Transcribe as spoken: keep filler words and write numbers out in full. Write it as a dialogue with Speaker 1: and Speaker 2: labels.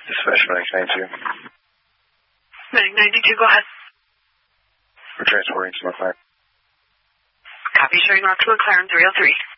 Speaker 1: Dispatch Medic ninety-two.
Speaker 2: Medic ninety-two, go ahead.
Speaker 1: We're transporting to McLaren.
Speaker 2: Copy, showing route to McLaren three oh three.